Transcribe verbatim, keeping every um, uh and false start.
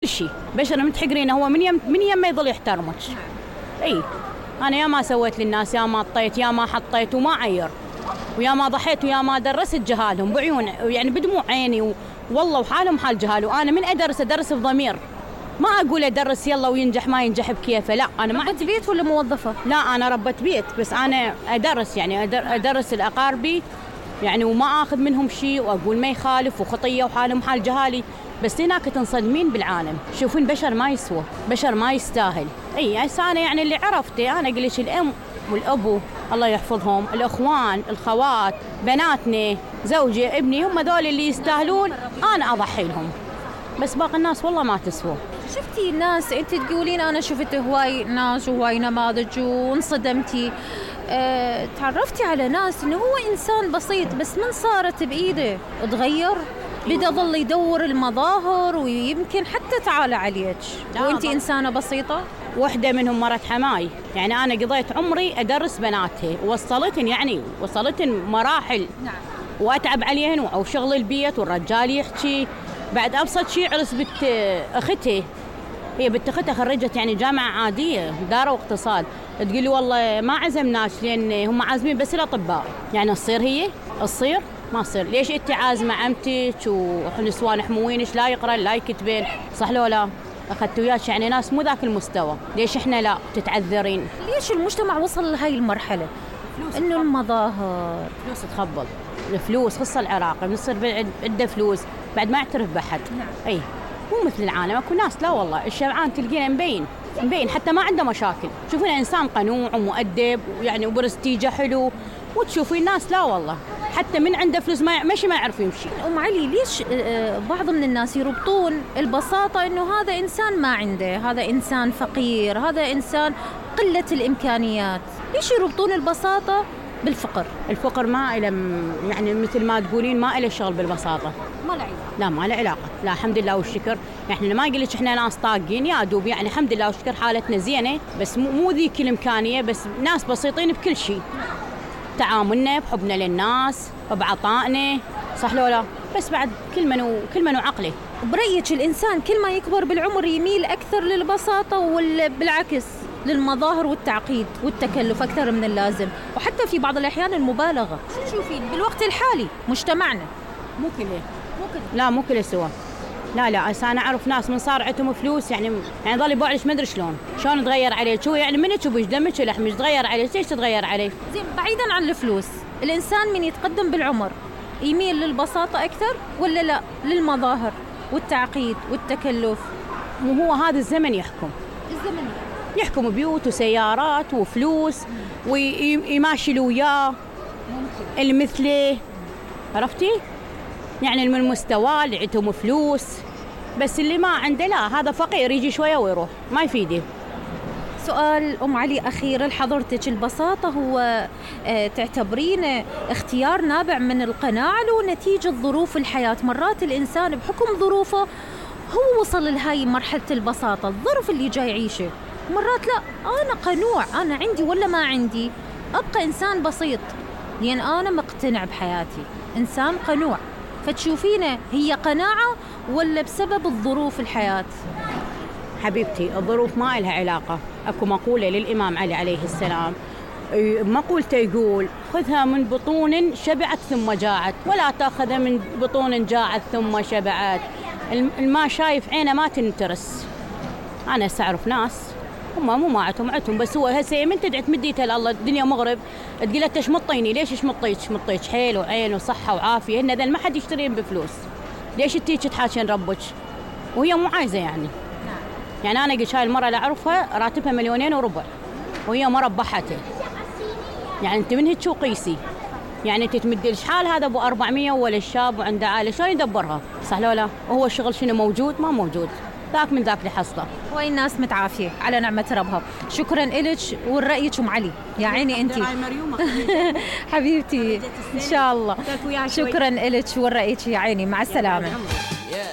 شيء بشر متحقرين، هو من يم من يم ما يظل يحترمك. اي انا يا ما سويت للناس، يا ما طيت، يا ما حطيت وما عير، ويا ما ضحيت، ويا ما درست جهالهم بعيون، يعني بدموع عيني والله، وحالهم حال جهال. وانا من ادرس ادرس بضمير، ما اقول ادرس يلا وينجح ما ينجح بكيفه، لا. انا ما ربة بيت ولا موظفه؟ لا انا ربة بيت، بس انا ادرس يعني ادرس الاقاربي يعني، وما اخذ منهم شيء، واقول ما يخالف وخطيه وحالهم حال جهالي. بس هناك تنصدمين بالعالم، شوفين بشر ما يسوى، بشر ما يستاهل. اي انا يعني اللي عرفته، انا قلت الام والابو الله يحفظهم، الاخوان، الخوات، بناتنا، زوجي، ابني، هم ذول اللي يستاهلون انا اضحي لهم. بس باقي الناس والله ما تسوى. شفتي ناس، انت تقولين انا شفت هواي ناس وهواي نماذج وانصدمتي، أه، تعرفتي على ناس انه هو انسان بسيط، بس من صارت بايده تغير، بدا ظل يدور المظاهر ويمكن حتى تعالى عليك وانت انسانه بسيطه. وحده منهم مرت حماي، يعني انا قضيت عمري ادرس بناتها، وصلتن يعني وصلتن مراحل. نعم. واتعب عليهن وشغل البيت، والرجال يحكي. بعد ابسط شيء عرس بنت اختي، هي بنت اختها خرجت يعني جامعه عاديه دار واقتصاد، تقول لي والله ما عزمناش لان هم عازمين بس الاطباء. يعني تصير هي تصير ما تصير، ليش انت عازمه عمتك ونسوان حموينش لا يقرأ لا يكتبين، صح لو لا؟ اخذت وياك يعني ناس مو ذاك المستوى، ليش احنا لا تتعذرين؟ ليش المجتمع وصل لهي المرحله انه المظاهر فلوس تخبل؟ الفلوس خص العراق بنصير عنده فلوس بعد ما يعترف بحد. نعم. اي مو مثل العالم، اكو ناس لا والله الشبعان تلقينا مبين مبين حتى ما عنده مشاكل، تشوفين انسان قنوع ومؤدب ويعني وبرستيجه حلو، وتشوفين ناس لا والله حتى من عنده فلوس ما ماشي ما يعرف يمشي. ام علي، ليش بعض من الناس يربطون البساطه انه هذا انسان ما عنده، هذا انسان فقير، هذا انسان قله الامكانيات؟ ليش يربطون البساطه بالفقر؟ الفقر ما له يعني مثل ما تقولين ما له شغل بالبساطه، ما له علاقه. لا ما له علاقه، لا الحمد لله والشكر. احنا ما قلت احنا ناس طاقين يا دوب، يعني الحمد لله والشكر حالتنا زينه، بس مو مو ذيك الامكانيه، بس ناس بسيطين بكل شيء، تعاملنا بحبنا للناس بعطائنا، صح لو لا؟ بس بعد كل من كل من عقله. برأيك الانسان كل ما يكبر بالعمر يميل اكثر للبساطه ولا بالعكس للمظاهر والتعقيد والتكلف أكثر من اللازم، وحتى في بعض الأحيان المبالغة؟ شو تشوفين بالوقت الحالي مجتمعنا؟ مو كله مو كله لا مو كله سوا، لا لا أنا أعرف ناس من صار عندهم فلوس يعني يعني ظل يبوعلش ما أدري شلون شلون تغير عليه، شو يعني من تشوفش دمك لحمش تغير عليه، ليش تتغير عليه؟ زين بعيدا عن الفلوس، الإنسان من يتقدم بالعمر يميل للبساطة أكثر ولا لا للمظاهر والتعقيد والتكلف؟ مو هو هذا الزمن يحكم، الزمن يحكم بيوت وسيارات وفلوس ويماشي له وياه المثله، عرفتي؟ يعني من مستوى اللي عندهم فلوس، بس اللي ما عنده لا هذا فقير يجي شويه ويروح ما يفيده. سؤال أم علي أخير لحضرتك، البساطة هو اه تعتبرين اختيار نابع من القناعة لو نتيجة ظروف الحياة؟ مرات الإنسان بحكم ظروفه هو وصل لهاي مرحلة البساطة، الظرف اللي جاي يعيشه، مرات لا أنا قنوع، أنا عندي ولا ما عندي أبقى إنسان بسيط لأن أنا مقتنع بحياتي، إنسان قنوع. فتشوفينه هي قناعة ولا بسبب الظروف الحياة؟ حبيبتي الظروف ما لها علاقة، أكو مقولة للإمام علي عليه السلام، مقولته يقول خذها من بطون شبعت ثم جاعت، ولا تأخذها من بطون جاعت ثم شبعت. الما شايف عينه ما تنترس. أنا سأعرف ناس هم مو ما عتهم عتهم، بس هو هسه من تدعي تمديتها لله الدنيا مغرب تقول له تشمطيني، ليش شمطيك؟ شمطيك حيل وعين وصحة وعافية، هن ذا ما حد يشترين بفلوس، ليش تيجي تحاشين ربك وهي مو عايزة؟ يعني يعني أنا قلت هاي المرة اللي أعرفها راتبها مليونين وربع وهي مرة بحته، يعني أنت من هيك شو قيسي؟ يعني أنت تمدي الشحال هذا أبو أربعمية ولا الشاب وعنده عائلة شلون يدبرها؟ صح لو لا؟ وهو الشغل شنو موجود؟ ما موجود، ذاك من ذاك لحصله. وين الناس متعافية على نعمة ربها. شكرا إلك ورأيك أم علي، يا عيني أنتي حبيبتي إن شاء الله. شكرا إلك ورأيك يا عيني، مع السلامة.